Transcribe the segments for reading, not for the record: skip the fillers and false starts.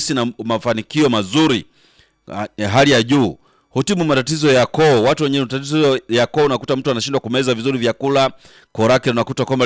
ufanisi na mafanikio mazuri hali ya juu. Hutibu matatizo ya koo. Watu wenye matatizo ya koo unakuta mtu anashindwa kumeza vizuri vyakula, koo lake unakuta kwamba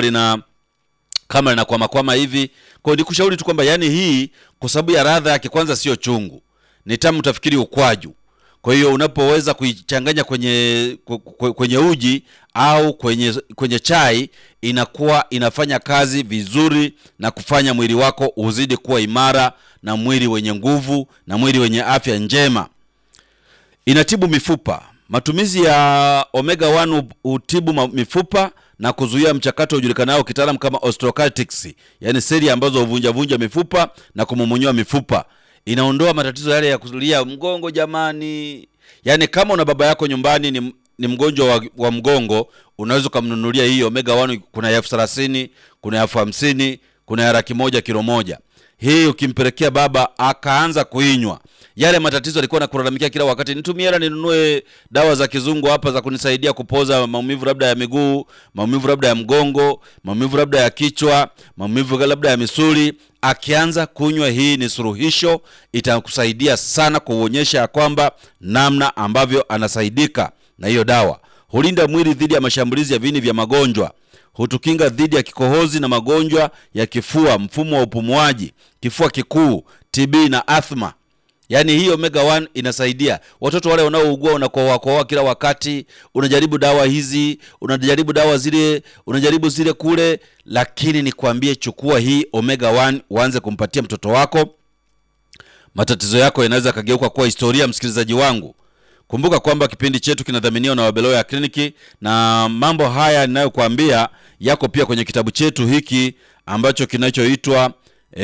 linakwama hivi. Kwa hiyo nikushauri tu kwamba yani hii kwa sababu ya ladha yake kwanza sio chungu. Ni tamu utafikiri ukwaju. Kwa hiyo unapoweza kuichanganya kwenye uji au kwenye chai inakuwa inafanya kazi vizuri na kufanya mwili wako uzidi kuwa imara na mwili wenye nguvu na mwili wenye afya njema. Inatibu mifupa. Matumizi ya omega 1 hutibu mifupa na kuzuia mchakato ujulikanao kitaalamu kama osteoarthritis, yani seli ambazo huvunja mifupa na kumomonyoa mifupa. Inaondoa matatizo yale ya kuzulia mgongo jamani. Yani kama una baba yako nyumbani ni mgonjwa wa mgongo, unaweza kumnunulia hii omega 1. Kuna ya 30, kuna ya 50, kuna ya 100 kilo moja. Hii ukimpelekea baba akaanza kuinywa, yale matatizo alikuwa anakulalamikia kila wakati, nitumie hela ninunue dawa za kizungu hapa za kunisaidia kupoza maumivu labda ya miguu, maumivu labda ya mgongo, maumivu labda ya kichwa, maumivu labda ya misuli, akianza kunywa hii ni suluhisho. Itakusaidia sana kuonyesha kwamba namna ambavyo anasaidika na hiyo dawa. Hulinda mwili dhidi ya mashambulizi ya viini vya magonjwa. Hutukinga dhidi ya kikohozi na magonjwa ya kifua, mfumo wa upumuaji, kifua kikuu, TB na asthma. Yani hii omega 1 inasaidia watoto wale wanaougua wanakohoa kila wakati. Unajaribu dawa hizi, unajaribu dawa zile, unajaribu zile kule, lakini nikwambie chukua hii omega 1 uanze kumpatia mtoto wako. Matatizo yako yanaweza kageuka kuwa historia, msikilizaji wangu. Kumbuka kwamba kipindi chetu kinadhaminiwa na Wabeloya Kliniki, na mambo haya ninayokuambia yako pia kwenye kitabu chetu hiki ambacho kinachoitwa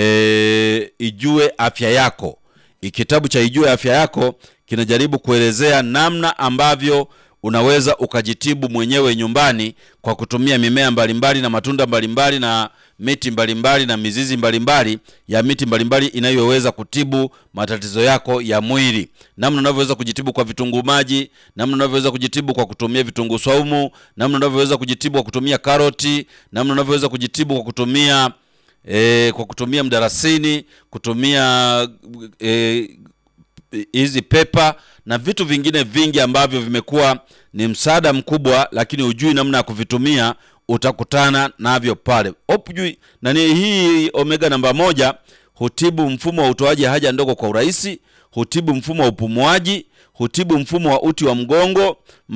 Ijue Afya Yako. Kitabu cha Ijue Afya Yako kinajaribu kuelezea namna ambavyo unaweza ukajitibu mwenyewe nyumbani kwa kutumia mimea mbalimbali na matunda mbalimbali na miti mbalimbali na mizizi mbalimbali ya miti mbalimbali inayoweza kutibu matatizo yako ya mwili. Namna unavyoweza kujitibu kwa vitunguu maji, namna unavyoweza kujitibu kwa kutumia vitunguu saumu, namna unavyoweza kujitibu kwa kutumia karoti, namna unavyoweza kujitibu kwa kutumia mdarasini, kutumia hizi pepa na vitu vingine vingi ambavyo vimekuwa ni msaada mkubwa, lakini hujui namna ya kuvitumia. Utakutana navyo pale. Hujui nani hii omega namba 1 hutibu mfumo wa utoaji haja ndogo kwa urahisi, hutibu mfumo wa upumuaji, hutibu mfumo wa uti wa mgongo,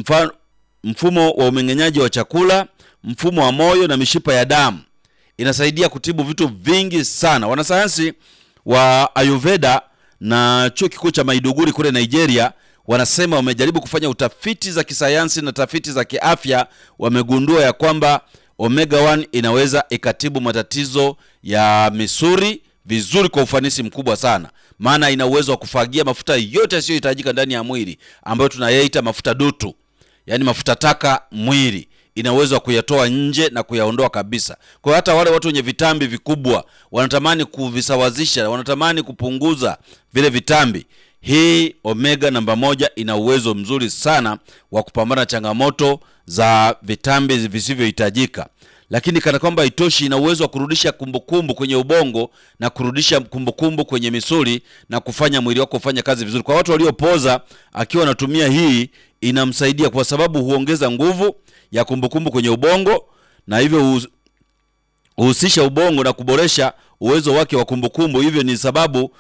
mfumo wa umeng'enyaji wa chakula, mfumo wa moyo na mishipa ya damu. Inasaidia kutibu vitu vingi sana. Wanasayansi wa Ayurveda na chuo kikuu cha Maiduguri kule Nigeria wanasema wamejaribu kufanya utafiti za kisayansi na tafiti za kiafya. Wamegundua ya kwamba omega 1 inaweza ikatibu matatizo ya misuli vizuri kwa ufanisi mkubwa sana. Maana ina uwezo wa kufagia mafuta yote yasiyohitajika ndani ya mwili ambayo tunayaita mafuta dutu, yani mafuta taka mwili. Ina uwezo wa kuyatoa nje na kuyaondoa kabisa. Kwa hiyo hata wale watu wenye vitambi vikubwa wanatamani kuvisawazisha, wanatamani kupunguza vile vitambi, hii omega namba 1 ina uwezo mzuri sana wa kupambana na changamoto za vitambi visivyohitajika. Lakini kana kwamba itoshi, ina uwezo wa kurudisha kumbukumbu kwenye ubongo na kurudisha kumbukumbu kwenye misuli na kufanya mwili wako ufanye kazi vizuri. Kwa watu waliopoza, akiwa anatumia hii inamsaidia kwa sababu huongeza nguvu ya kumbukumbu kwenye ubongo na hivyo uhusisha ubongo na kuboresha uwezo wake wa kumbukumbu. Hivyo ni sababu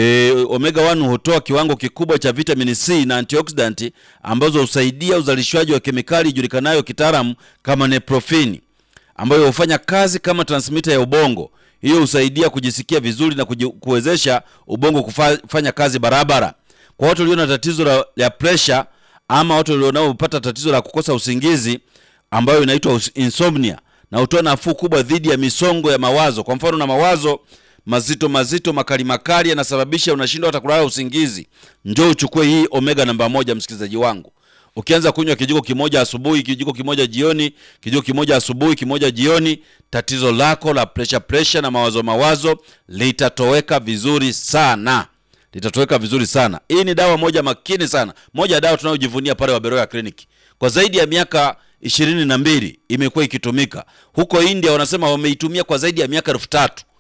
omega 1 hutoa kiwango kikubwa cha vitamin C na antioxidant ambazo husaidia uzalishwaji wa kemikali ijulikanayo kitaalamu kama nephrophin, ambayo hufanya kazi kama transmitter ya ubongo. Hiyo husaidia kujisikia vizuri na kuwezesha ubongo kufanya kazi barabara. Kwa watu walio na tatizo la pressure ama watu wanaopata tatizo la kukosa usingizi ambayo inaitwa insomnia, na hutoa nafuu kubwa dhidi ya misongo ya mawazo. Kwa mfano, na mawazo mazito makali yanasababisha unashindwa hata kulala usingizi, njoo uchukue hii omega namba 1, msikilizaji wangu. Ukianza kunywa kijiko kimoja asubuhi, kijiko kimoja jioni, kijiko kimoja asubuhi, kimoja jioni, tatizo lako la pressure na mawazo litatoweka vizuri sana. Litatoweka vizuri sana. Hii ni dawa moja makini sana. Moja ya dawa tunayojivunia pale Wabeloya Clinic. Kwa zaidi ya miaka 22 imekuwa ikitumika. Huko India wanasema wameitumia kwa zaidi ya miaka 3000.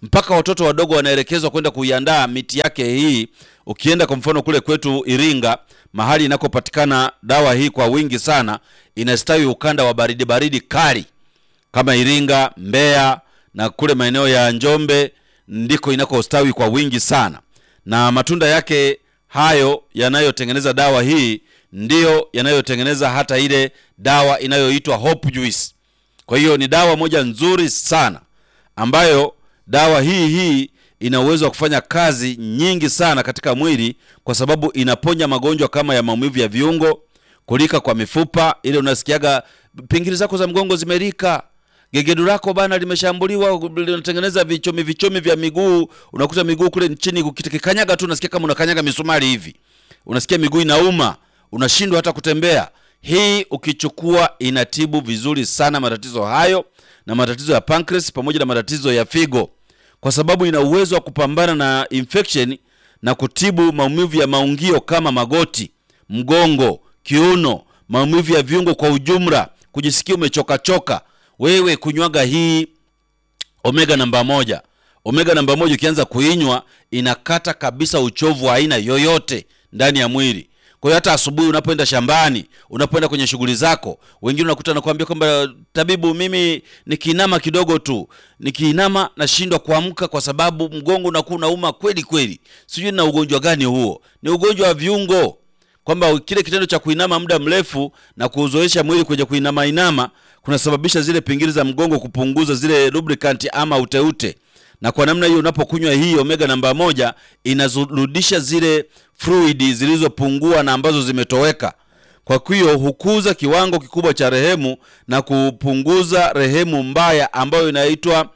mpaka watoto wadogo wanaelekezwa kwenda kuiandaa miti yake hii. Ukienda kwa mfano kule kwetu Iringa, mahali inakopatikana dawa hii kwa wingi sana, inastawi ukanda wa baridi baridi kali kama Iringa, Mbeya na kule maeneo ya Njombe, ndiko inakostawi kwa wingi sana. Na matunda yake hayo yanayotengeneza dawa hii ndiyo yanayotengeneza hata ile dawa inayoitwa Hope Juice. Kwa hiyo ni dawa moja nzuri sana ambayo dawa hii ina uwezo wa kufanya kazi nyingi sana katika mwili, kwa sababu inaponya magonjwa kama ya maumivu ya viungo, kulika kwa mifupa, ile unasikiaga pingili zako za mgongo zimerika, gegedu lako bana limeshambuliwa, linatengeneza vichomi vya miguu, unakuta miguu kule chini ukikanyaga tu unasikia kama unakanyaga misumari hivi. Unasikia miguu inauma, unashindwa hata kutembea. Hii ukichukua inatibu vizuri sana matatizo hayo, na matatizo ya pancreas pamoja na matatizo ya figo, kwa sababu ina uwezo wa kupambana na infection na kutibu maumivu ya maungio kama magoti, mgongo, kiuno, maumivu ya viungo kwa ujumla, kujisikia umechoka choka. Wewe kunywaga hii omega namba moja. Omega namba moja ukianza kuinywa inakata kabisa uchovu wa aina yoyote ndani ya mwili. Kwa hiyo hata asubuhi unapoenda shambani, unapoenda kwenye shughuli zako, wengine unakuta nakwambia kwamba tabibu, mimi nikiinama kidogo tu, nikiinama nashindwa kuamka kwa sababu mgongo unakuwa unauma kweli kweli. Sijui na ugonjwa gani huo? Ni ugonjwa wa viungo, kwamba kile kitendo cha kuinama muda mrefu na kuuzoesha mwili kwenye kuinama kunasababisha zile pingili za mgongo kupunguza zile lubricant ama uteute. Na kwa namna hiyo unapokunywa hii omega namba moja inazurudisha zile fluid zilizopungua na ambazo zimetoweka. Kwa hiyo hukuza kiwango kikubwa cha rehemu na kupunguza rehemu mbaya ambayo inaitwa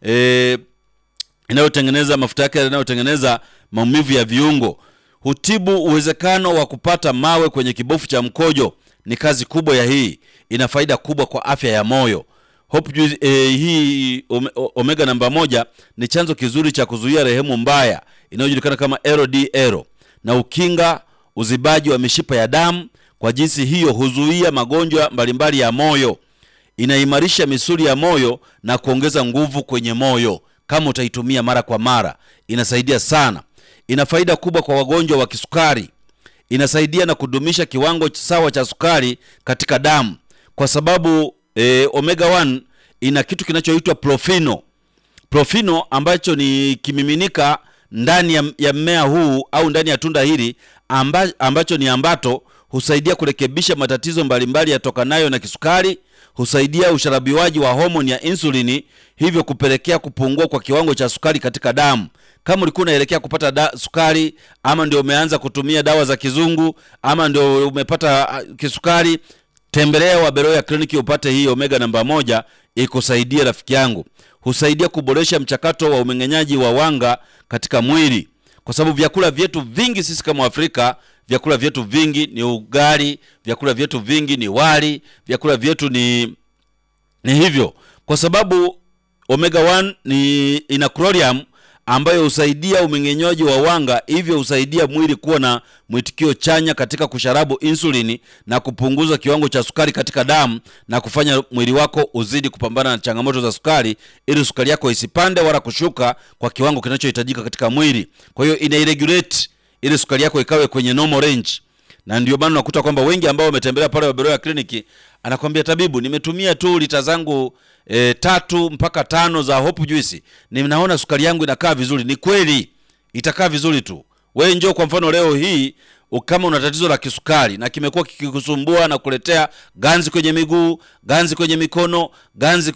inayotengeneza mafuta yake yanayotengeneza maumivu ya viungo. Hutibu uwezekano wa kupata mawe kwenye kibofu cha mkojo. Ni kazi kubwa ya hii. Ina faida kubwa kwa afya ya moyo. Hope Juice, hii omega namba moja ni chanzo kizuri cha kuzuia rehemu mbaya inayojulikana kama LDL, na ukinga uzibaji wa mishipa ya damu. Kwa jinsi hiyo huzuia magonjwa mbalimbali ya moyo, inaimarisha misuli ya moyo na kuongeza nguvu kwenye moyo. Kama utaitumia mara kwa mara inasaidia sana. Ina faida kubwa kwa wagonjwa wa kisukari. Inasaidia na kudumisha kiwango sawa cha sukari katika damu, kwa sababu omega 1 ina kitu kinachoitwa profino ambacho ni kimiminika ndani ya mmea huu au ndani ya tunda hili ambacho ni ambato husaidia kurekebisha matatizo mbalimbali yatokanayo na kisukari, husaidia usharabiwaji wa homoni ya insulini, hivyo kupelekea kupungua kwa kiwango cha sukari katika damu. Kama ulikuwa unaelekea kupata sukari, ama ndio umeanza kutumia dawa za kizungu, ama ndio umepata kisukari, tembelea Waberoya Kliniki upate hii omega namba moja ikusaidie rafiki yangu. Husaidia kuboresha mchakato wa umeng'enyaji wa wanga katika mwili, kwa sababu vyakula vyetu vingi sisi kama Afrika, vyakula vyetu vingi ni ugali, vyakula vyetu vingi ni wali, vyakula vyetu ni hivyo, kwa sababu omega 1 ina chromium ambayo husaidia umeng'enyaji wa wanga, hivyo husaidia mwili kuwa na mwitikio chanya katika kusharabu insulini na kupunguza kiwango cha sukari katika damu, na kufanya mwili wako uzidi kupambana na changamoto za sukari, ili sukari yako isipande wala kushuka kwa kiwango kinachohitajika katika mwili. Kwa hiyo ina-regulate ili sukari yako ikawe kwenye normal range. Na ndio maana unakuta kwamba wengi ambao wametembelea pale Waberoya Kliniki anakuambia, tabibu, nimetumia tu lita zangu 3 mpaka 5 za Hope Juice, ninaona sukari yangu inakaa vizuri. Ni kweli itakaa vizuri tu. Wewe njoo kwa mfano leo hii kama una tatizo la kisukari na kimekuwa kikikusumbua na kuletea ganzi kwenye miguu, ganzi kwenye mikono, ganzi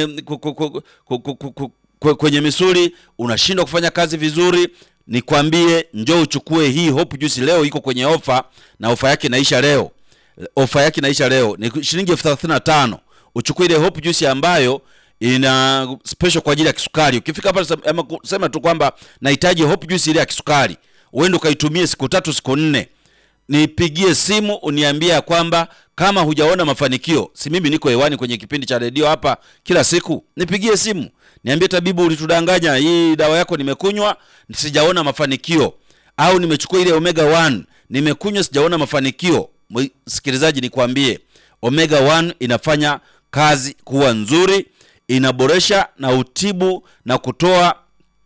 kwenye misuli, unashindwa kufanya kazi vizuri, nikwambie njoo uchukue hii Hope Juice leo. Iko kwenye ofa na ofa yake inaisha leo. Ofa yake inaisha leo ni shilingi 35. Uchukue ile Hope Juice ambayo ina special kwa ajili ya kisukari. Ukifika hapa sema tu kwamba nahitaji Hope Juice ile ya kisukari, uende ukaitumie siku 3 siku 4. Nipigie simu uniambia kwamba kama hujaona mafanikio. Si mimi niko hewani kwenye kipindi cha redio hapa kila siku. Nipigie simu niambie, tabibu, ulitudanganya, hii dawa yako nimekunywa sijaona mafanikio, au nimechukua ile omega 1 nimekunywa sijaona mafanikio. Msikilizaji, nikwambie omega 1 inafanya kazi kuwa nzuri, inaboresha na utibu na kutoa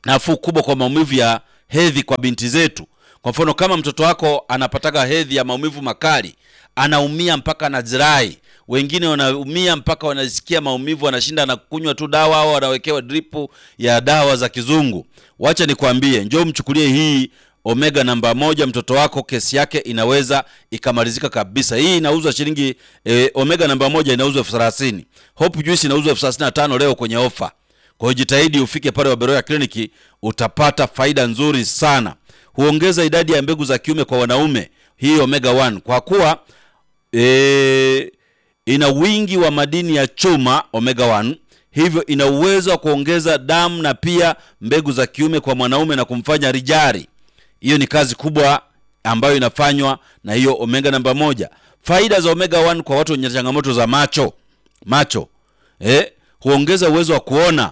nafuu kubwa kwa maumivu ya hedhi kwa binti zetu. Kwa mfano kama mtoto wako anapataga hedhi ya maumivu makali, anaumia mpaka anazirai, wengine wanaumia mpaka wanasikia maumivu, wanashinda na kunywa tu dawa au wanawekewa dripu ya dawa za kizungu. Wacha nikwambie, njoo mchukulie hii Omega namba 1, mtoto wako kesi yake inaweza ikamalizika kabisa. Hii inauzwa shilingi Omega namba 1 inauzwa 30,000. Hope Juice inauzwa 35,000 leo kwenye ofa. Kwa hiyo jitahidi ufike pale Waberoya Clinic, utapata faida nzuri sana. Huongeza idadi ya mbegu za kiume kwa wanaume hii Omega 1 kwa kuwa ina wingi wa madini ya chuma Omega 1, hivyo ina uwezo wa kuongeza damu na pia mbegu za kiume kwa mwanaume na kumfanya rijari. Hiyo ni kazi kubwa ambayo inafanywa na hiyo Omega namba 1. Faida za Omega 1 kwa watu wenye changamoto za macho. Huongeza uwezo wa kuona.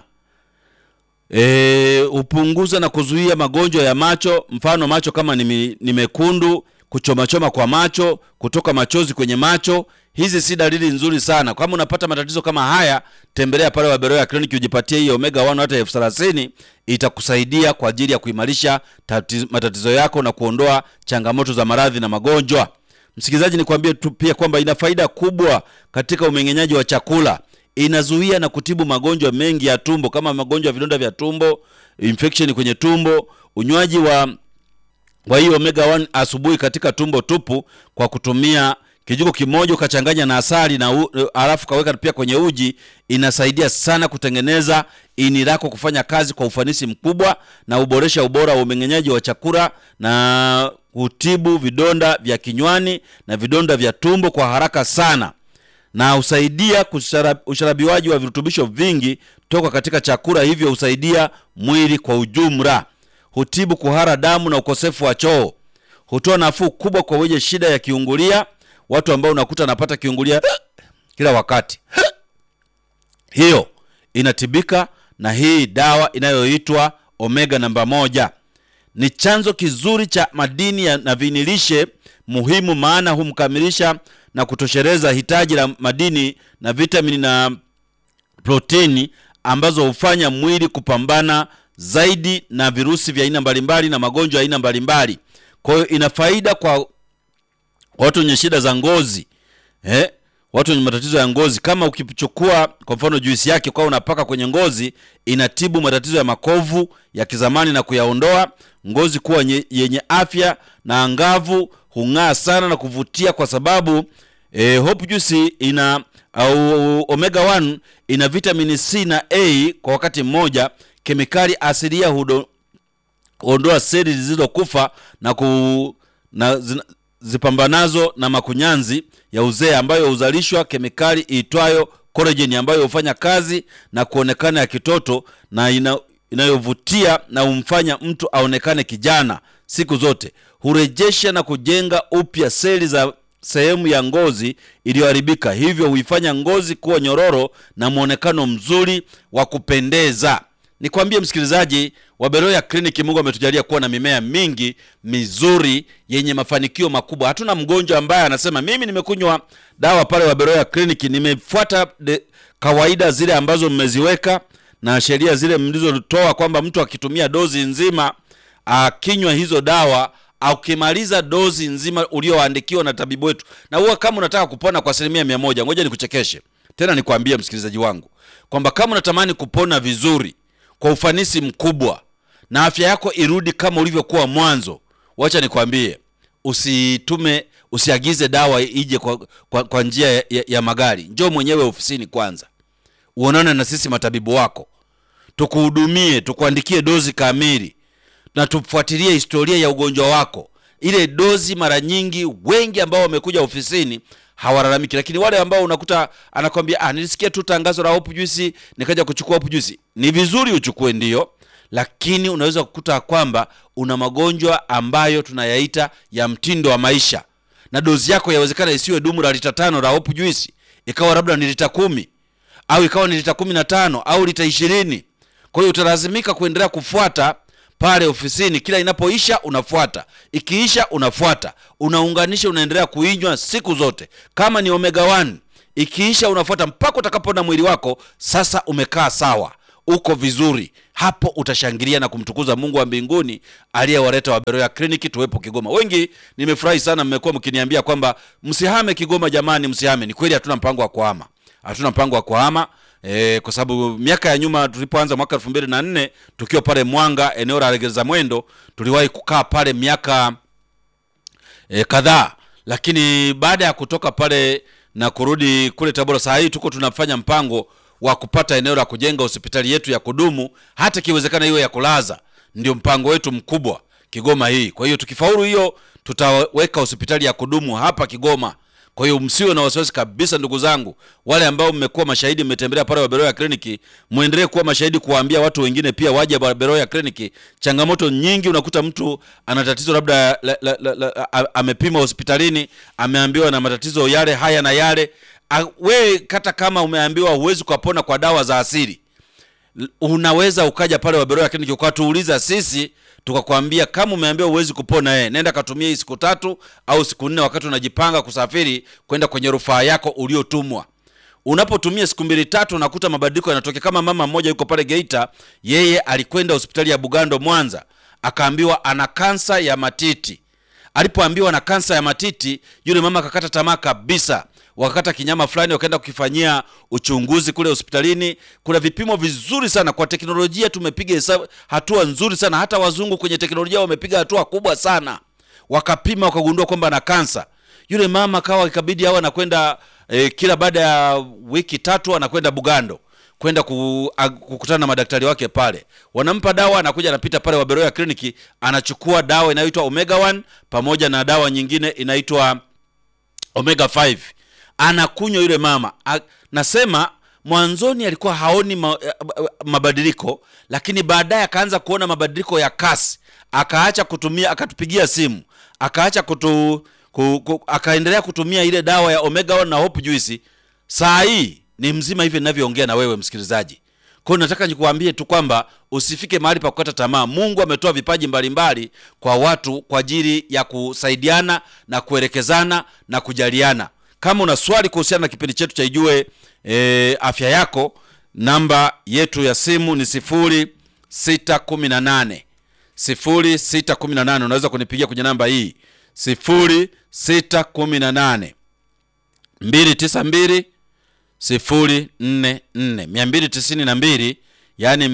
Hupunguza na kuzuia magonjwa ya macho, mfano macho kama ni mekundu, kuchoma kwa macho, kutoka machozi kwenye macho. Hizi si dalili nzuri sana. Kama unapata matatizo kama haya, tembelea pale Waberoya Clinic ujipatie hii Omega 1 hata 30,000, itakusaidia kwa ajili ya kuimarisha matatizo yako na kuondoa changamoto za maradhi na magonjwa. Msikilizaji, nikwambie tu pia kwamba ina faida kubwa katika umeng'enyaji wa chakula. Inazuia na kutibu magonjwa mengi ya tumbo kama magonjwa ya vidonda vya tumbo, infection kwenye tumbo. Unywaji wa hiyo Omega 1 asubuhi katika tumbo tupu kwa kutumia kijiko kimoja ukachanganya na asali na alafu kaweka pia kwenye uji, inasaidia sana kutengeneza ini lako kufanya kazi kwa ufanisi mkubwa na uboresha ubora wa umeng'enyaji wa chakula na kutibu vidonda vya kinywani na vidonda vya tumbo kwa haraka sana, na usaidia usharabiwaji wa virutubisho vingi toka katika chakula, hivyo usaidia mwili kwa ujumla. Hutibu kuhara damu na ukosefu wa choo. Hutoa nafuu kubwa kwa wenye shida ya kiungulia, watu ambao unakuta anapata kiungulia kila wakati. Hiyo inatibika na hii dawa inayoitwa Omega namba 1. Ni chanzo kizuri cha madini na vinilishe muhimu, maana humkamilisha na kutosheleza hitaji la madini na vitamini na protini ambazo hufanya mwili kupambana zaidi na virusi vya aina mbalimbali na magonjwa ya aina mbalimbali. Kwa hiyo ina faida kwa watu wenye shida za ngozi. Watu wenye matatizo ya ngozi, kama ukichukua kwa mfano juisi yake kwa unapaka kwenye ngozi, inatibu matatizo ya makovu ya kizamani na kuyaondoa, ngozi kuwa yenye afya na angavu, hung'aa sana na kuvutia kwa sababu Hope Juice au Omega 1 ina vitamini C na A kwa wakati mmoja, kemikali asilia huondoa seli zilizokufa na zipambanazo na makunyanzi ya uzee, ambayo huzalishwa kemikali iitwayo collagen ambayo hufanya kazi na kuonekana ya kitoto na inayovutia na humfanya mtu aonekane kijana siku zote. Hurejesha na kujenga upya seli za sehemu ya ngozi iliyoharibika, hivyo huifanya ngozi kuwa nyororo na muonekano mzuri wa kupendeza. Nikwambie msikilizaji, Waberoya Clinic Mungu ametujalia kuwa na mimea mingi mizuri yenye mafanikio makubwa. Hatuna mgonjwa ambaye anasema mimi nimekunywa dawa pale Waberoya Clinic, nimefuata kawaida zile ambazo mmeziweka na sheria zile mlizotoa kwamba mtu akitumia dozi nzima akinywa hizo dawa au kimaliza dozi nzima ulioandikiwa na tabibu wetu, na huwa kama unataka kupona kwa 100%, ngoja nikuchekeshe tena nikwambie msikilizaji wangu kwamba kama unatamani kupona vizuri kwa ufanisi mkubwa na afya yako irudi kama ulivyokuwa mwanzo, wacha nikwambie, usiagize dawa ije kwa njia ya magari. Njoo mwenyewe ofisini kwanza, uonane na sisi matabibu wako, tukuhudumie, tukuandikie dozi kamili na tufuatilie historia ya ugonjwa wako. Ile dozi mara nyingi wengi ambao wamekuja ofisini hawalalamiki, lakini wale ambao unakuta anakwambia nilisikia tu tangazo la Hope Juice nikaja kuchukua Hope Juice. Ni vizuri uchukue ndio, lakini unaweza kukuta kwamba una magonjwa ambayo tunayaita ya mtindo wa maisha, na dozi yako yawezekana isiwe dumu la lita 5 la Hope Juice, ikawa labda ni lita 10 au ikawa ni lita 15 au lita 20. Kwa hiyo utalazimika kuendelea kufuata pale ofisini, kila inapoisha unafuata, ikiisha unafuata, unaunganisha, unaendelea kuinywa siku zote. Kama ni Omega 1 ikiisha unafuata mpaka utakapoona mwili wako sasa umekaa sawa, uko vizuri. hapo utashangilia na kumtukuza Mungu wa mbinguni aliyewaleta Waberoya Clinic tuwepo Kigoma. Wengi nimefurahi sana mmekuwa mkiniambia kwamba msihame Kigoma jamani, msihame. Ni kweli hatuna mpango wa kuhama. Hatuna mpango wa kuhama kwa sababu miaka ya nyuma tulipoanza mwaka 2004 tukiwa pale Mwanga eneo la Legeza Mwendo, tuliwahi kukaa pale miaka kadhaa, lakini baada ya kutoka pale na kurudi kule Tabora, saa hii tuko tunafanya mpango wa kupata eneo la kujenga hospitali yetu ya kudumu, hata kiwezekana hiyo ya kulaza. Ndio mpango wetu mkubwa Kigoma hii. Kwa hiyo tukifaulu hiyo, tutaweka hospitali ya kudumu hapa Kigoma. Kwa hiyo msiwe na wasiwasi kabisa ndugu zangu. Wale ambao mmekuwa mashahidi, mmetembelea pale Waberoya Clinic, muendelee kuwa mashahidi kuwaambia watu wengine pia waje Waberoya Clinic. Changamoto nyingi, unakuta mtu ana tatizo labda amepima hospitalini, ameambiwa na matatizo yale haya na yale. We kata kama umeambiwa huwezi kupona kwa dawa za asili, unaweza ukaja pale Waberoya Clinic ukatuuliza sisi, tukakwambia kama umeambiwa huwezi kupona, nenda katumia hii siku 3 au siku 4 wakati unajipanga kusafiri kwenda kwenye rufaa yako uliotumwa. Unapotumia siku 2-3 unakuta mabadiliko yanatokea. Kama mama mmoja yuko pale Geita, yeye alikwenda hospitali ya Bugando Mwanza, akaambiwa ana kansa ya matiti. Alipoambiwa na kansa ya matiti, yule mama akakata tamaa kabisa. Wakakata kinyama fulani, wakaenda kukifanyia uchunguzi kule hospitalini. Kuna vipimo vizuri sana, kwa teknolojia tumepiga hatua nzuri sana. Hata wazungu kwenye teknolojia wamepiga hatua kubwa sana. Wakapima wakagundua kwamba ana kansa. Yule mama kawa ikabidi hawa anakwenda kila baada ya wiki 3 anakwenda Bugando kwenda kukutana na madaktari wake pale. Wanampa dawa, anakuja anapita pale Waberoya Clinic, anachukua dawa inaitwa Omega 1 pamoja na dawa nyingine inaitwa Omega 5. Anakunywa yule mama. Nasema mwanzoni alikuwa haoni mabadiliko, lakini baadaye akaanza kuona mabadiliko ya kasi. Akaacha kutumia, akatupigia simu, akaacha akaendelea kutumia ile dawa ya Omega 1 na Hope Juice. Saa hii ni mzima hivi ninavyoongea na wewe msikilizaji. Kwa hiyo nataka nikuambie tu kwamba usifike mahali pa kukata tamaa. Mungu ametoa vipaji mbalimbali kwa watu kwa ajili ya kusaidiana na kuelekezana na kujaliana. Kama una swali kuhusiana na kipindi chetu cha Ijue Afya Yako, namba yetu ya simu ni 0618 0618. Unaweza kunipigia kwenye namba hii 0618 292 044 292, yani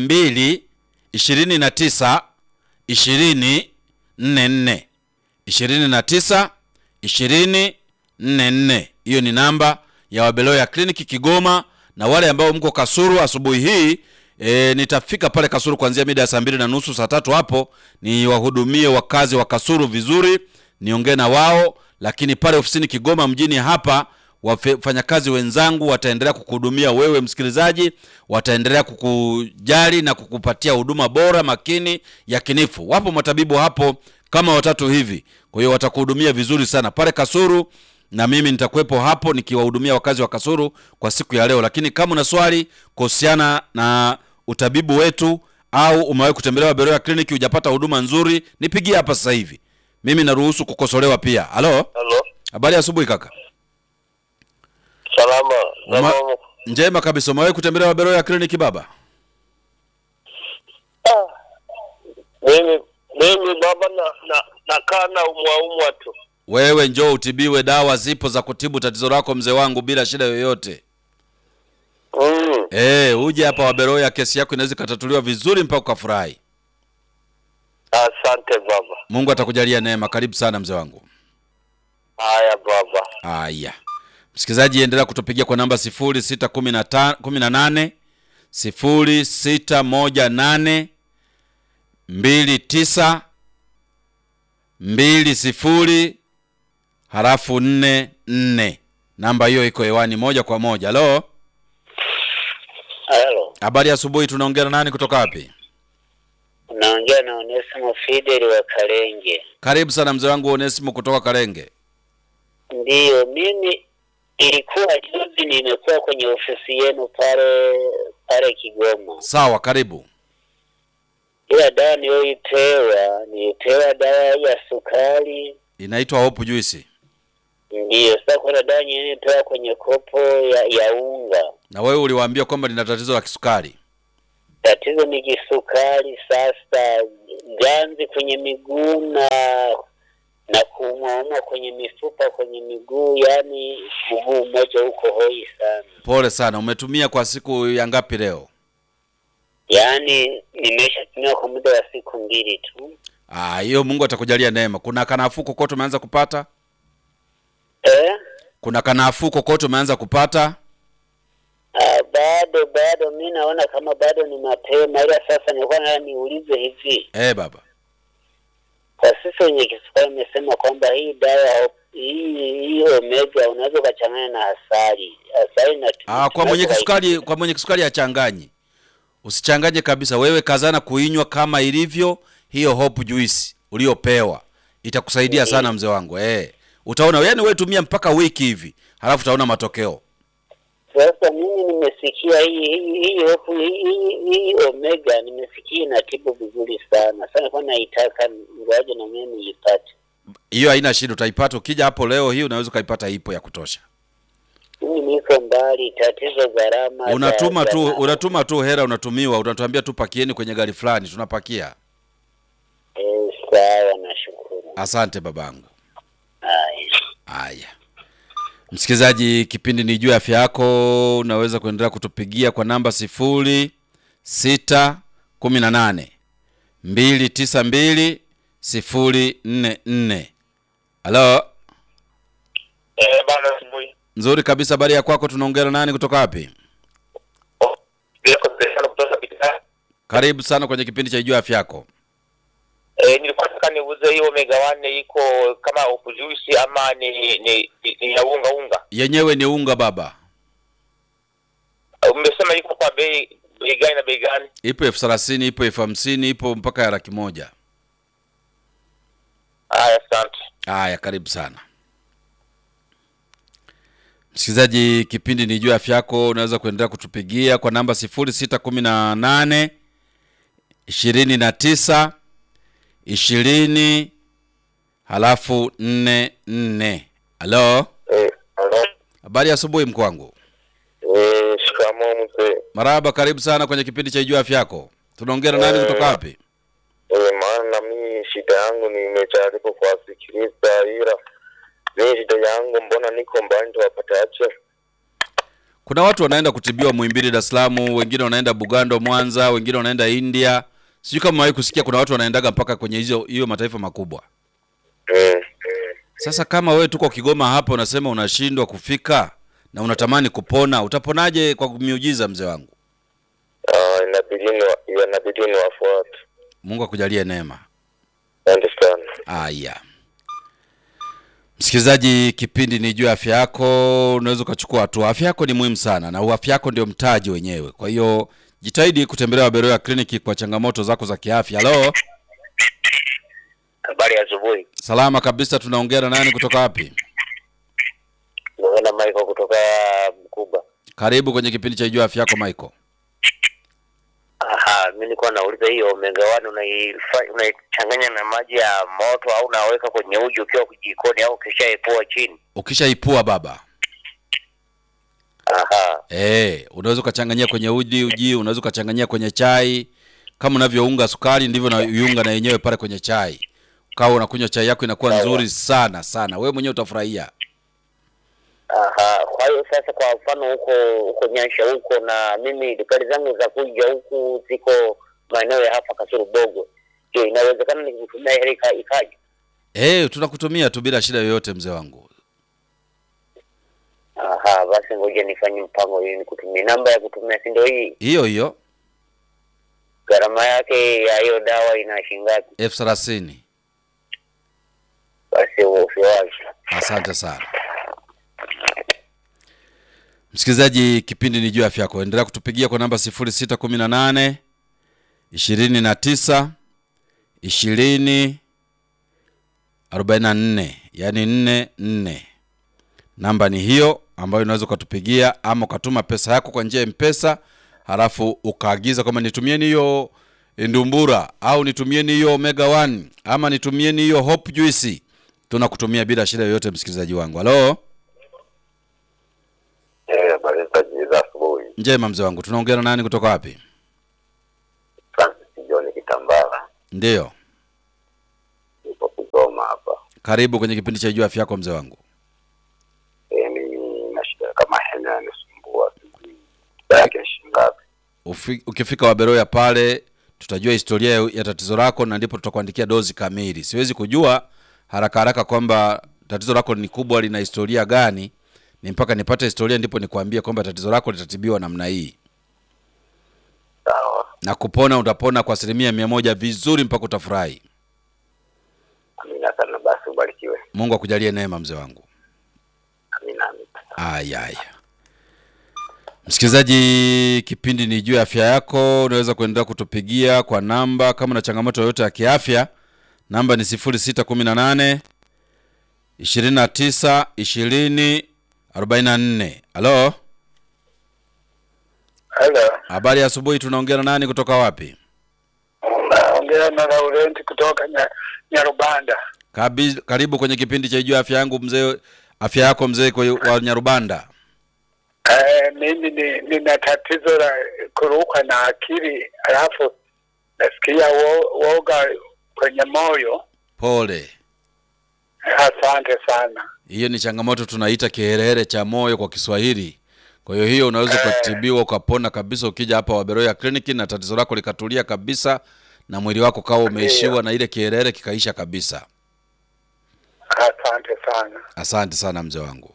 229 20 44 29 20 44. Hiyo ni namba ya Waberoya Clinic Kigoma. Na wale ambao mko Kasulu asubuhi hii, nitafika pale Kasulu kuanzia mida ya 2:30 saa 3 hapo, ni wahudumie wakazi wa Kasulu vizuri, niongee na wao. Lakini pale ofisini Kigoma mjini hapa, wafanyakazi wenzangu wataendelea kukuhudumia wewe msikilizaji, wataendelea kukujali na kukupatia huduma bora, makini, yakinifu. Wapo matabibu hapo kama 3 hivi, kwa hiyo watakuhudumia vizuri sana pale Kasulu, na mimi nitakuwepo hapo nikiwahudumia wakazi wa Kasulu kwa siku ya leo. Lakini kama una swali kuhusiana na utabibu wetu, au umewahi kutembelea Waberoya Clinic hujapata huduma nzuri, nipigie hapa sasa hivi. Mimi naruhusu kukosolewa pia. Halo? Habari ya asubuhi kaka. Salama. Njema kabisa. Umewahi kutembelea Waberoya Clinic baba? Mimi baba nakaa na umwa tu. Wewe njoo utibiwe, dawa zipo za kutibu tatizo lako mzee wangu bila shida yoyote. Uje hapa Waberoya, kesi yako inaweza katatuliwa vizuri mpaka ukafurahi. Asante baba. Mungu atakujalia neema. Karibu sana mzee wangu. Haya baba. Haya. Msikilizaji, endelea kutupigia kwa namba 0618 0618 29 20 halafu 44. Namba hiyo iko hewani moja kwa moja. Halo? Halo. Habari ya asubuhi, tunaongea na nani kutoka wapi? Naongea na Onesimo Fidel wa Kalenge. Karibu sana mzee wangu Onesimo kutoka Kalenge. Ndiyo, mimi ilikuwa juzi nimekuwa kwenye ofisi yenu pale Kigoma. Sawa, karibu. Ile dawa nilipewa dawa ya sukari. Inaitwa Hope Juice. Ndiyo, sasa kuna dawa nyingine nilipewa kwenye kopo ya unga. Na wewe uliwaambia kwamba nina tatizo la kisukari. Tatizo ni kisukari. Sasa ganzi kwenye miguu na kuumwa kwenye mifupa kwenye miguu, yani mguu mmoja uko hoi sana. Pole sana. Umetumia kwa siku ya ngapi leo? Yani nimeshatumia kwa muda wa siku 2 tu. Hiyo Mungu atakujalia neema. Kuna kanafuu kokote umeanza kupata? Kuna kanafuu kokote umeanza kupata? Bado mimi naona kama bado ni mapema, ila sasa nilikuwa niulize hivi. Baba. Kwa sisi wenye kisukari nimesema kwamba hii dawa hii omega unaweza kuchanganya na asali. Asali na kwa mwenye kisukari achanganye. Usichanganye kabisa. Wewe kazana kuinywa kama ilivyo hiyo hope juice uliopewa. Itakusaidia sana mzee wangu. Utaona yani wewe tumia mpaka wiki hivi. Halafu utaona matokeo. Sasa mimi nimesikia hii omega nimesikia inatibu vizuri sana. Sasa kwa naitaka ngoja na mimi nipate. Hiyo haina shida, utaipata ukija hapo leo hii unaweza kuipata, ipo ya kutosha. Mimi niko mbali, tatizo gharama. Unatuma tu hela unatumiwa, unatuambia tu pakieni kwenye gari fulani tunapakia. Sawa, nashukuru. Asante babangu. Haya. Msikilizaji, kipindi ni juu afya yako, unaweza kuendelea kutupigia kwa namba 0618 292 044. Halo. Bana asubuhi. Nzuri kabisa, habari ya kwako? Tunaongea na nani kutoka wapi? Karibu sana kwenye kipindi cha juu afya yako. Nilikuwa nataka niuze hiyo omega 1 iko kama upujuisi ama ni ya unga. Yenyewe ni unga baba. Umesema iko kwa bei gani na bei gani? Ipo 30,000, ipo 50,000, ipo mpaka ya 100,000. Asante. Karibu sana. Msikilizaji, kipindi ni juu afya yako, unaweza kuendelea kutupigia kwa namba 0618 29 20 halafu 44. Halo. Halo. Habari ya asubuhi mkwangu. Shikamoo mzee. Marhaba, karibu sana kwenye kipindi cha juu afya yako. Tunaongea na nani kutoka wapi? Maana mimi shida yangu nimejaribu kuwasikiliza, ila mimi shida yangu mbona niko mbali wapataje? Kuna watu wanaenda kutibiwa Muhimbili, Dar es Salaam, wengine wanaenda Bugando, Mwanza, wengine wanaenda India. Sijui kama wahi kusikia kuna watu wanaendaga mpaka kwenye hiyo mataifa makubwa. Sasa kama wewe tuko Kigoma hapa unasema unashindwa kufika na unatamani kupona, utaponaje kwa miujiza mzee wangu? Inabidi wafuate. Mungu akujalie neema. Understand. Msikilizaji, kipindi ni juu afya yako, unaweza kuchukua hatua. Afya yako ni muhimu sana na afya yako ndio mtaji wenyewe. Kwa hiyo jitahidi kutembelea Beroya kliniki kwa changamoto zako za kiafya. Halo. Habari ya asubuhi. Salama kabisa, tunaongea na nani kutoka wapi? Naona Michael kutoka Mkuba. Karibu kwenye kipindi cha juu afya yako Michael. Mimi nilikuwa nauliza hiyo omega 1 unaichanganya na maji ya moto au unaweka kwenye uji ukiwa jikoni au ukishaipua chini? Ukishaipua baba. Unaweza kuchanganyia kwenye uji, unaweza kuchanganyia kwenye chai. Kama unavyounga sukari ndivyo na uunga na yenyewe pale kwenye chai. Ukawa unakunywa chai yako inakuwa nzuri sana sana. Wewe mwenyewe utafurahia. Kwa hiyo sasa kwa mfano huko Nyansha huko, na mimi dukani zangu za kuja huku ziko maeneo ya hapa Kasuru Bogo. Je, inawezekana nikutumia hela ikaje? Tunakutumia tu bila shida yoyote mzee wangu. Basi ngoja nifanye mpango hiyo nikutumie. Namba ya kutumia si ndio hii? Hiyo. Gharama yake ya hiyo dawa ina shilingi ngapi? 30,000. Basi usiwaje. Asante sana. Msikilizaji, kipindi ni juu afya yako. Endelea kutupigia kwa namba 0618 29 20 44, yani 44. Namba ni hiyo ambayo unaweza kutupigia ama ukatuma pesa yako kwa njia ya M-Pesa, halafu ukaagiza kama nitumieni hiyo ndumbura au nitumieni hiyo omega 1 ama nitumieni hiyo hope juice. Tunakutumia bila shida yoyote msikilizaji wangu. Halo. Habari za asubuhi. Njema mzee wangu. Tunaongea na nani kutoka wapi? Ndiyo. Nipo Kigoma hapa. Karibu kwenye kipindi cha Jua Afya Yako mzee wangu. Mimi na shida kama hena inasumbua. Yake shingapi? Ukifika Waberoya pale tutajua historia ya tatizo lako na ndipo tutakuandikia dozi kamili. Siwezi kujua haraka haraka kwamba tatizo lako ni kubwa lina historia gani. Ni mpaka nipate historia ndipo nikwambie kwamba tatizo lako litatibiwa namna hii. Sawa. Na kupona utapona kwa 100% vizuri mpaka utafurahi. Amina sana, basi ubarikiwe. Mungu akujalie neema mzee wangu. Amina. Aya. Msikilizaji, kipindi ni Jua Afya Yako. Unaweza kuendelea kutupigia kwa namba kama na changamoto yoyote ya kiafya. Namba ni 0618 29 20 44. Halo? Hello. Habari ya asubuhi, tunaongea na nani kutoka wapi? Naongea na Laurent kutoka Nyarubanda. Karibu kwenye kipindi cha Jua Afya Yangu mzee, Afya Yako mzee wa Nyarubanda. Mimi nina tatizo la kuruka na akili, alafu nasikia woga kwenye moyo. Pole. Asante sana. Hiyo ni changamoto tunaita kiherehere cha moyo kwa Kiswahili. Kwa hiyo unaweza kutibiwa ukapona kabisa ukija hapa Waberoya Clinic na tatizo lako likatulia kabisa na mwili wako kawa umeishiwa na ile kiherehere kikaisha kabisa. Asante sana. Asante sana mzee wangu.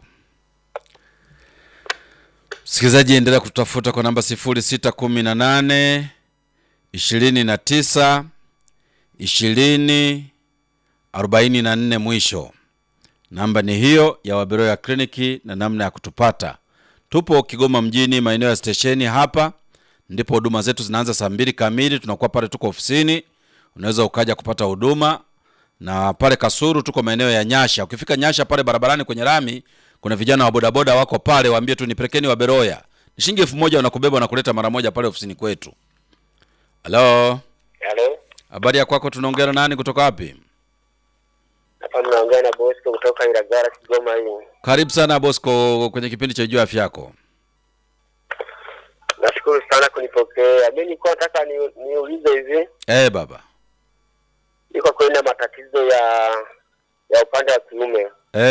Msikilizaji, endelea kutafuta kwa namba 0618 29 20 44 mwisho. Namba ni hiyo ya Waberoya Clinic na namna ya kutupata. Tupo Kigoma mjini maeneo ya stesheni hapa. Ndipo huduma zetu zinaanza saa 2 kamili, tunakuwa pale tuko ofisini. Unaweza ukaja kupata huduma. Na pale Kasuru tuko maeneo ya Nyasha. Ukifika Nyasha pale barabarani kwenye rami, kuna vijana wa bodaboda wako pale, waambie tu nipelekeni Waberoya. Ni shilingi 1000 wanakubeba na kuleta mara moja pale ofisini kwetu. Halo? Hello. Habari ya kwako, tunaongea na nani kutoka wapi? Hapa naongea na Bosco kutoka Ilagara Kigoma hii. Karibu sana Bosco kwenye kipindi cha Jua Afya Yako. Nashukuru sana kunipokea. Mimi nilikuwa nataka niulize hivi. Baba. Niko kwenda matatizo ya upande wa kiume.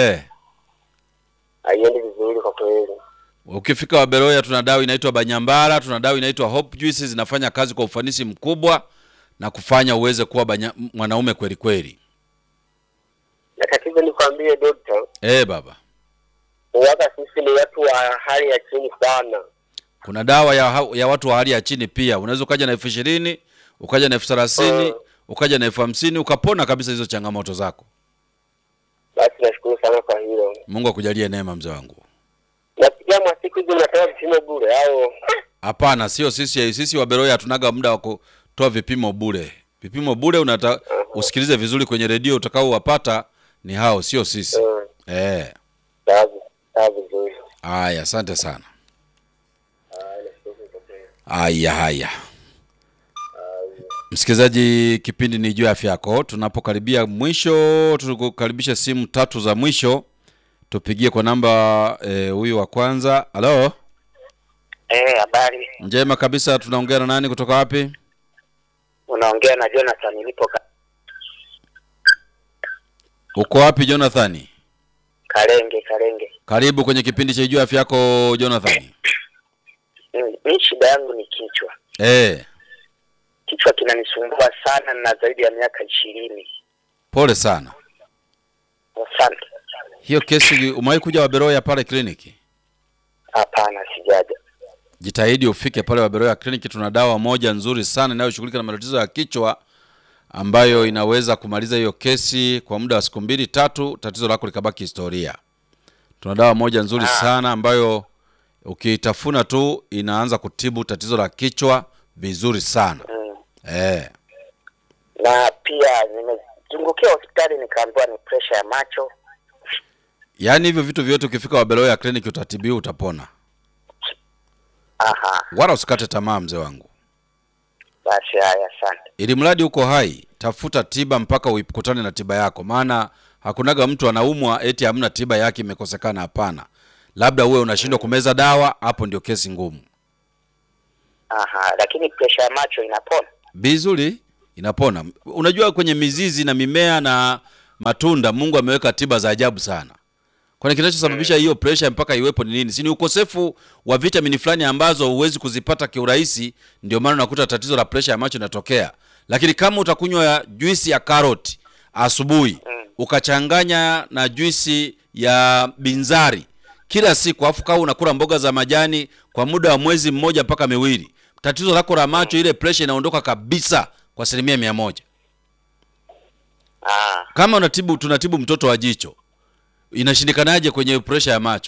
Haiendi vizuri kwa kweli. Ukifika Waberoya tuna dawa inaitwa Banyambara, tuna dawa inaitwa Hope Juice, zinafanya kazi kwa ufanisi mkubwa na kufanya uweze kuwa mwanaume kweli kweli. Na tatizo nikwambie doctor. Baba. Waka sisi ni watu wa hali ya chini sana. Kuna dawa ya watu wa hali ya chini pia. Unaweza ukaja na 20,000, ukaja na 30,000, ukaja na 50,000 ukapona kabisa hizo changamoto zako. Basi nashukuru sana kwa hilo. Mungu akujalie neema mzee wangu. Na pia masiku hizo mnatoa vipimo bure au? Hapana, sio sisi Waberoya hatunaga muda wa kutoa vipimo bure. Vipimo bure usikilize vizuri kwenye redio utakao wapata ni hao, sio sisi. Sawa vizuri. Haya, asante sana. Haya. Msikilizaji, kipindi ni Jua Afya Yako. Tunapokaribia mwisho, tukukaribisha simu 3 za mwisho. Tupigie kwa namba huyu wa kwanza. Halo? Habari. Njema kabisa, tunaongea na nani kutoka wapi? Unaongea na Jonathan nilipo. Uko wapi Jonathan? Karenge. Karibu kwenye kipindi cha Jua Afya Yako Jonathan. Mimi shida yangu ni kichwa. Kichwa kinanisumbua sana na zaidi ya miaka 20. Pole sana. Asante. Hiyo kesi umewahi kuja Waberoya pale kliniki? Hapana, sijaja. Jitahidi ufike pale Waberoya Clinic, tuna dawa moja nzuri sana inayoshughulika na matatizo ya kichwa ambayo inaweza kumaliza hiyo kesi kwa muda wa siku 2-3, tatizo lako likabaki historia. Tuna dawa moja nzuri sana ambayo ukiitafuna tu inaanza kutibu tatizo la kichwa vizuri sana. Na pia nimezungukia hospitali nikaambiwa ni pressure ya macho. Yaani hivyo vitu vyote ukifika Waberoya Clinic utatibiwa, utapona. Wala usikate tamaa mzee wangu. Basi haya, asante. Ili mradi uko hai, tafuta tiba mpaka ukutane na tiba yako. Maana hakunaga mtu anaumwa eti hamna tiba yake imekosekana, hapana. Labda uwe unashindwa kumeza dawa, hapo ndio kesi ngumu. Lakini pressure ya macho inapona? Vizuri. inapona. Unajua kwenye mizizi na mimea na matunda Mungu ameweka tiba za ajabu sana. Kwani kinachosababisha hiyo pressure mpaka iwepo ni nini? Si ni ukosefu wa vitamini fulani ambazo huwezi kuzipata kiurahisi, ndio maana unakuta tatizo la pressure ya macho linatokea. Lakini kama utakunywa juisi ya karoti asubuhi, ukachanganya na juisi ya binzari kila siku, afu kama unakula mboga za majani kwa muda wa mwezi mmoja mpaka miwili, tatizo lako la macho, ile pressure inaondoka kabisa kwa 100%. Kama tunatibu mtoto wa jicho, inashindikanaje kwenye pressure ya macho?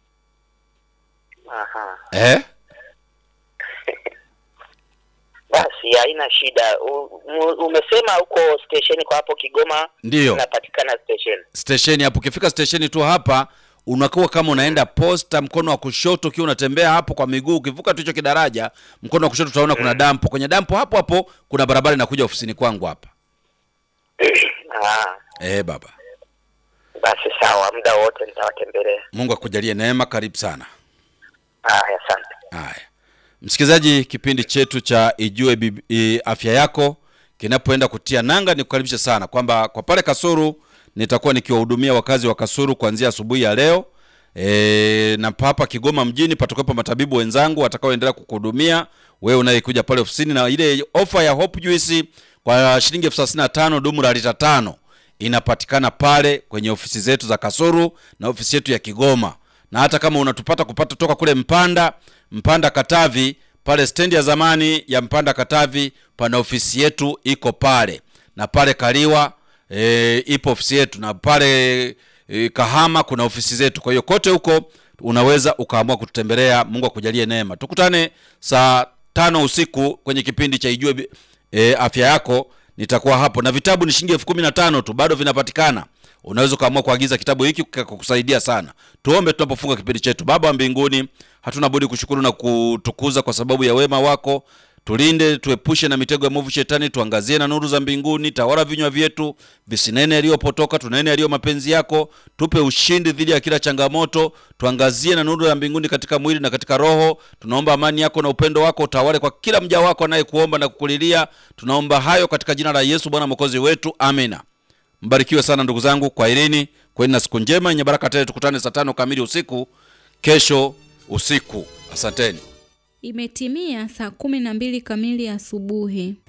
Basi haina shida. Umesema huko station kwa hapo Kigoma? Ndio. Unapatikana Station hapo. Ukifika station tu hapa, unakuwa kama unaenda posta, mkono wa kushoto ukiwa unatembea hapo kwa miguu, ukivuka tu hicho kidaraja, mkono wa kushoto utaona kuna dampo. Kwenye dampo hapo hapo kuna barabara inakuja ofisini kwangu hapa. Baba. Basi sawa, muda wote nitawatembelea. Mungu akujalie neema, karibu sana. Asante. Haya. Msikilizaji, kipindi chetu cha Ijue Afya Yako kinapoenda kutia nanga, nikukaribisha sana kwamba kwa pale Kasulu nitakuwa nikiwahudumia wakazi wa Kasulu kuanzia asubuhi ya leo. Na hapa Kigoma mjini patakuwepo matabibu wenzangu watakaoendelea kukuhudumia wewe unayekuja pale ofisini, na ile ofa ya Hope Juice kwa shilingi 35,000 dumu la lita 5 inapatikana pale kwenye ofisi zetu za Kasulu na ofisi yetu ya Kigoma. Na hata kama unatupata kupata toka kule Mpanda Katavi, pale stendi ya zamani ya Mpanda Katavi pana ofisi yetu iko pale, na pale Kaliwa ipo ofisi yetu, na pale Kahama kuna ofisi zetu. Kwa hiyo kote huko unaweza ukaamua kututembelea. Mungu akujalie neema. Tukutane saa 5 usiku kwenye kipindi cha Ijue Afya Yako. Nitakuwa hapo, na vitabu ni shilingi 15,000 tu, bado vinapatikana. Unaweza kuamua kuagiza kitabu hiki kukusaidia sana. Tuombe tunapofunga kipindi chetu. Baba wa mbinguni, hatuna budi kushukuru na kutukuza kwa sababu ya wema wako. Tulinde, tuepushe na mitego ya mwovu shetani, tuangazie na nuru za mbinguni. Tawala vinywa vyetu, visinene yaliyopotoka, tunene yaliyo mapenzi yako. Tupe ushindi dhidi ya kila changamoto, tuangazie na nuru ya mbinguni katika mwili na katika roho. Tunaomba amani yako na upendo wako utawale kwa kila mja wako anayekuomba na kukulilia. Tunaomba hayo katika jina la Yesu Bwana Mwokozi wetu, amina. Mbarikiwe sana ndugu zangu, kwa irini, kweni na siku njema yenye baraka tele. Tukutane saa 5 kamili usiku kesho usiku. Asanteni. Imetimia saa 12 kamili asubuhi.